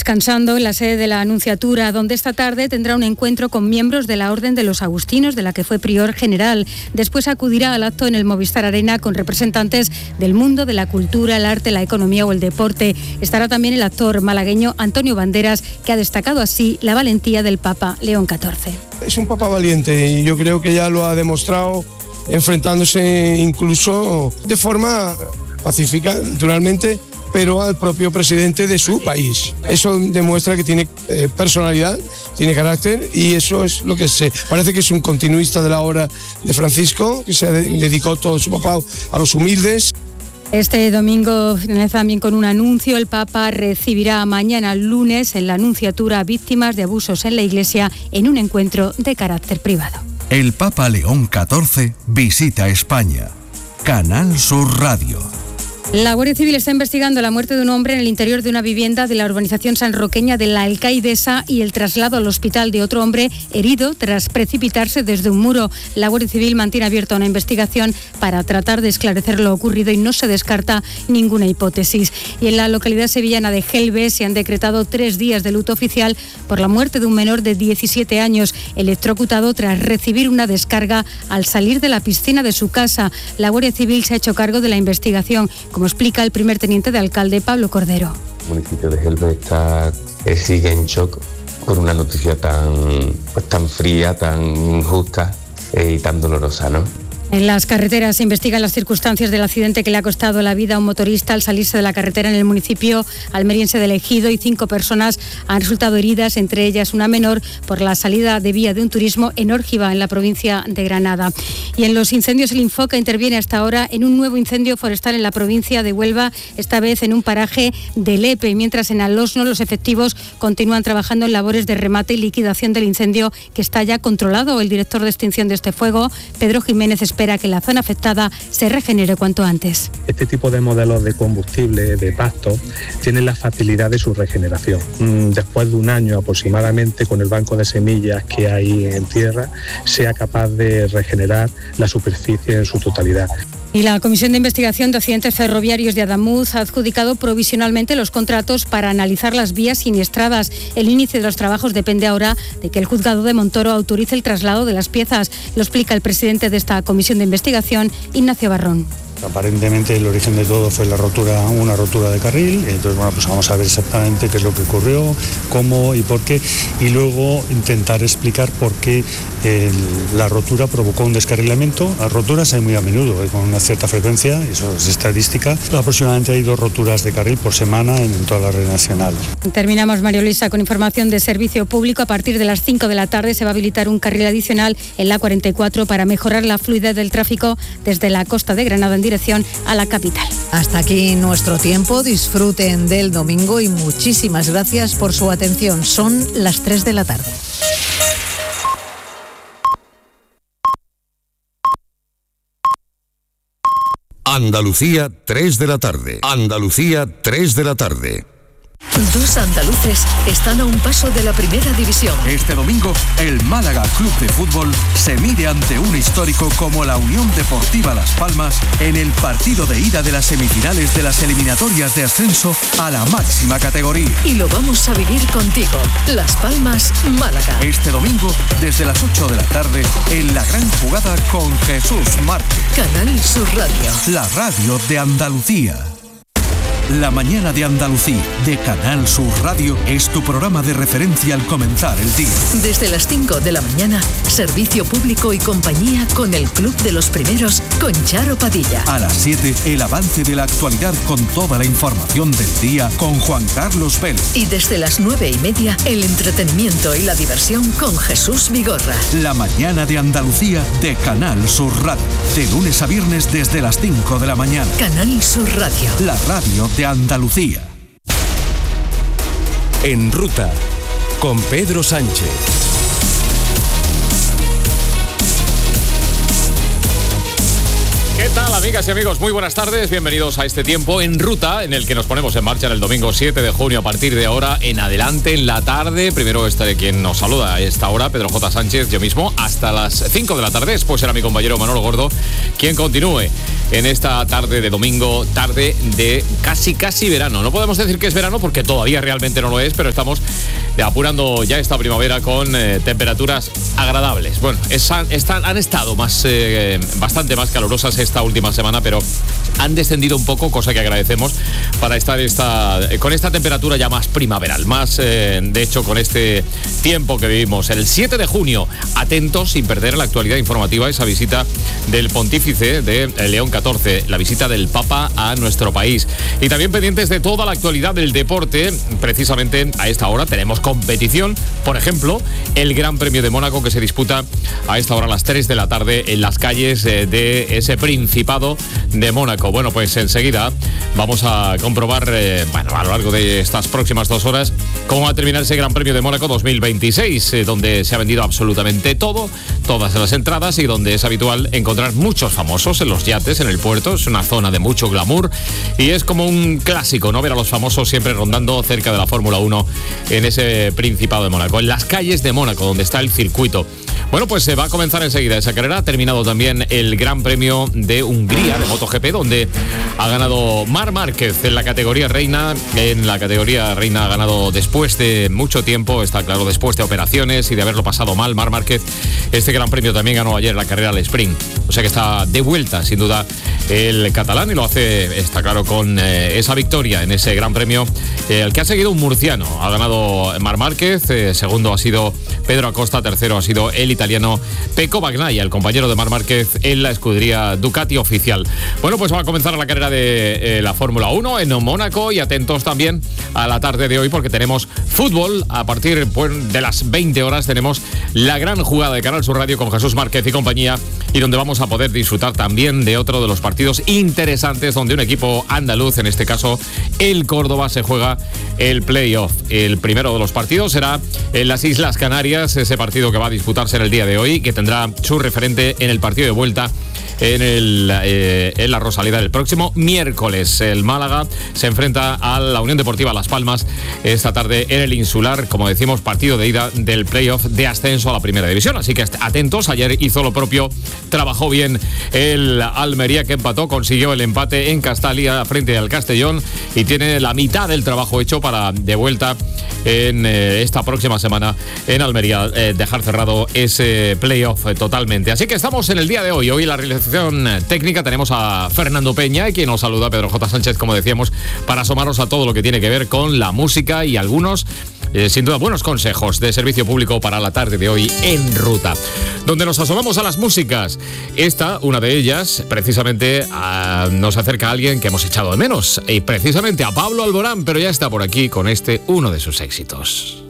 descansando en la sede de la Anunciatura, donde esta tarde tendrá un encuentro con miembros de la Orden de los Agustinos, de la que fue prior general. Después acudirá al acto en el Movistar Arena con representantes del mundo de la cultura, el arte, la economía o el deporte. Estará también el actor malagueño Antonio Banderas, que ha destacado así la valentía del Papa León XIV. Es un Papa valiente y yo creo que ya lo ha demostrado, enfrentándose incluso de forma pacífica, naturalmente, pero al propio presidente de su país. Eso demuestra que tiene personalidad, tiene carácter, y eso es lo que parece que es un continuista de la obra de Francisco, que se dedicó todo su papado a los humildes. Este domingo finaliza también con un anuncio. El Papa recibirá mañana lunes en la Anunciatura a víctimas de abusos en la Iglesia en un encuentro de carácter privado. El Papa León XIV visita España. Canal Sur Radio. La Guardia Civil está investigando la muerte de un hombre en el interior de una vivienda de la urbanización sanroqueña de La Alcaidesa y el traslado al hospital de otro hombre herido tras precipitarse desde un muro. La Guardia Civil mantiene abierta una investigación para tratar de esclarecer lo ocurrido y no se descarta ninguna hipótesis. Y en la localidad sevillana de Gelbes se han decretado 3 días de luto oficial por la muerte de un menor de 17 años, electrocutado tras recibir una descarga al salir de la piscina de su casa. La Guardia Civil se ha hecho cargo de la investigación, como explica el primer teniente de alcalde Pablo Cordero. El municipio de Gelbes sigue en shock por una noticia tan fría, tan injusta y tan dolorosa, ¿no? En las carreteras se investigan las circunstancias del accidente que le ha costado la vida a un motorista al salirse de la carretera en el municipio almeriense de Ejido, y 5 personas han resultado heridas, entre ellas una menor, por la salida de vía de un turismo en Órgiva, en la provincia de Granada. Y en los incendios, el Infoca interviene hasta ahora en un nuevo incendio forestal en la provincia de Huelva, esta vez en un paraje de Lepe, mientras en Alosno los efectivos continúan trabajando en labores de remate y liquidación del incendio, que está ya controlado. El director de extinción de este fuego, Pedro Jiménez, espera que la zona afectada se regenere cuanto antes. Este tipo de modelos de combustible, de pasto, tienen la facilidad de su regeneración. Después de un año aproximadamente, con el banco de semillas que hay en tierra, sea capaz de regenerar la superficie en su totalidad. Y la Comisión de Investigación de Accidentes Ferroviarios de Adamuz ha adjudicado provisionalmente los contratos para analizar las vías siniestradas. El inicio de los trabajos depende ahora de que el juzgado de Montoro autorice el traslado de las piezas. Lo explica el presidente de esta Comisión de Investigación, Ignacio Barrón. Aparentemente el origen de todo fue una rotura de carril. Entonces, pues vamos a ver exactamente qué es lo que ocurrió, cómo y por qué, y luego intentar explicar por qué la rotura provocó un descarrilamiento. Las roturas hay muy a menudo, con una cierta frecuencia, eso es estadística. Aproximadamente hay 2 roturas de carril por semana en toda la red nacional. Terminamos, María Luisa, con información de servicio público. A partir de las 5 de la tarde se va a habilitar un carril adicional en la 44 para mejorar la fluidez del tráfico desde la costa de Granada en dirección a la capital. Hasta aquí nuestro tiempo. Disfruten del domingo y muchísimas gracias por su atención. Son las 3 de la tarde. Andalucía, 3 de la tarde. Andalucía, 3 de la tarde. 2 andaluces están a un paso de la primera división. Este domingo, el Málaga Club de Fútbol se mide ante un histórico como la Unión Deportiva Las Palmas en el partido de ida de las semifinales de las eliminatorias de ascenso a la máxima categoría. Y lo vamos a vivir contigo. Las Palmas, Málaga. Este domingo, desde las 8 de la tarde, en la gran jugada con Jesús Márquez. Canal Sur Radio. La radio de Andalucía. La mañana de Andalucía, de Canal Sur Radio, es tu programa de referencia al comenzar el día. Desde las 5 de la mañana, servicio público y compañía con el Club de los Primeros, con Charo Padilla. A las 7, el avance de la actualidad con toda la información del día con Juan Carlos Vélez. Y desde las 9:30, el entretenimiento y la diversión con Jesús Vigorra. La mañana de Andalucía, de Canal Sur Radio, de lunes a viernes desde las 5 de la mañana. Canal Sur Radio. La radio de Andalucía. En ruta, con Pedro Sánchez. ¿Qué tal, amigas y amigos? Muy buenas tardes, bienvenidos a este tiempo en ruta en el que nos ponemos en marcha en el domingo 7 de junio a partir de ahora en adelante en la tarde. Primero estaré quien nos saluda a esta hora, Pedro J. Sánchez, yo mismo, hasta las 5 de la tarde. Después será mi compañero Manolo Gordo quien continúe en esta tarde de domingo, tarde de casi verano. No podemos decir que es verano porque todavía realmente no lo es, pero estamos apurando ya esta primavera con temperaturas agradables. Bueno, han estado bastante más calurosas esta última semana, pero han descendido un poco, cosa que agradecemos, para estar con esta temperatura ya más primaveral, más de hecho con este tiempo que vivimos. El 7 de junio, atentos sin perder la actualidad informativa, esa visita del pontífice de León XIV, la visita del Papa a nuestro país. Y también pendientes de toda la actualidad del deporte. Precisamente a esta hora tenemos competición, por ejemplo, el Gran Premio de Mónaco, que se disputa a esta hora a las 3 de la tarde en las calles de ese Principado de Mónaco. Bueno, pues enseguida vamos a comprobar, a lo largo de estas próximas 2 horas, cómo va a terminar ese Gran Premio de Mónaco 2026, donde se ha vendido absolutamente todo, todas las entradas, y donde es habitual encontrar muchos famosos en los yates, en el puerto. Es una zona de mucho glamour y es como un clásico, ¿no?, ver a los famosos siempre rondando cerca de la Fórmula 1 en ese Principado de Mónaco, en las calles de Mónaco, donde está el circuito. Bueno, pues se va a comenzar enseguida esa carrera. Ha terminado también el Gran Premio de Hungría de MotoGP, donde ha ganado Marc Márquez en la categoría reina. En la categoría reina ha ganado después de mucho tiempo, está claro, después de operaciones y de haberlo pasado mal. Marc Márquez, este Gran Premio también ganó ayer la carrera al sprint. O sea que está de vuelta, sin duda, el catalán, y lo hace, está claro, con esa victoria en ese Gran Premio, el que ha seguido un murciano. Ha ganado Marc Márquez, segundo ha sido Pedro Acosta, tercero ha sido el italiano Pecco Bagnaia, el compañero de Marc Márquez en la escudería Ducati oficial. Bueno, pues va a comenzar la carrera de la Fórmula 1 en Mónaco, y atentos también a la tarde de hoy porque tenemos fútbol. A partir de las 20 horas tenemos la gran jugada de Canal Sur Radio con Jesús Márquez y compañía, y donde vamos a poder disfrutar también de otro de los partidos interesantes, donde un equipo andaluz, en este caso el Córdoba, se juega el playoff. El primero de los partidos será en las Islas Canarias, ese partido que va a disputarse en el día de hoy, que tendrá su referente en el partido de vuelta en la Rosaleda el próximo miércoles. El Málaga se enfrenta a la Unión Deportiva Las Palmas esta tarde en el Insular, como decimos, partido de ida del playoff de ascenso a la primera división. Así que atentos, ayer hizo lo propio, trabajó bien el Almería, que empató, consiguió el empate en Castalia frente al Castellón, y tiene la mitad del trabajo hecho para, de vuelta en esta próxima semana en Almería, dejar cerrado ese playoff totalmente. Así que estamos en el día de hoy. Hoy la realización técnica tenemos a Fernando Peña, y quien nos saluda, Pedro J. Sánchez, como decíamos, para asomarnos a todo lo que tiene que ver con la música y algunos, sin duda, buenos consejos de servicio público para la tarde de hoy en Ruta, donde nos asomamos a las músicas. Esta, una de ellas, precisamente nos acerca a alguien que hemos echado de menos, y precisamente a Pablo Alborán, pero ya está por aquí con uno de sus éxitos.